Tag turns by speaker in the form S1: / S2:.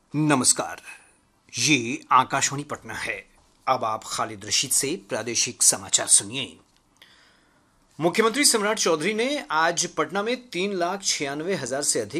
S1: नमस्कार। ये आकाशवाणी पटना है। अब आप खालिद रशीद से प्रादेशिक समाचार सुनिए। मुख्यमंत्री सम्राट चौधरी ने आज पटना में 3,96,000 से अधिक